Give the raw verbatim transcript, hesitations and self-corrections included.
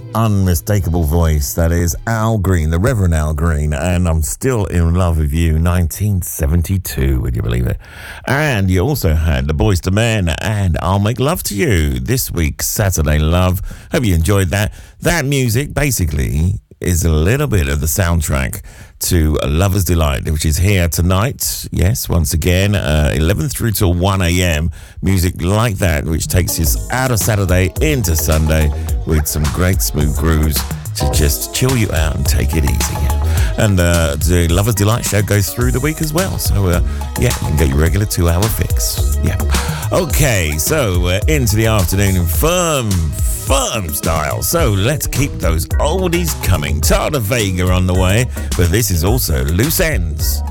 unmistakable voice. That is Al Green, the Reverend Al Green, and I'm Still in Love with You, nineteen seventy-two, would you believe it? And you also had The Boyz two Men and I'll Make Love to You this week's Saturday Love. Hope you enjoyed that. That music basically is a little bit of the soundtrack to Lover's Delight, which is here tonight. Yes, once again, uh, eleven through till one a.m. Music like that, which takes us out of Saturday into Sunday with some great smooth grooves to just chill you out and take it easy. And uh, the Lover's Delight show goes through the week as well. So, uh, yeah, you can get your regular two-hour fix. Yeah. Okay, so uh, into the afternoon in firm, firm style. So let's keep those oldies coming. Tata Vega on the way, but this is also Loose Ends.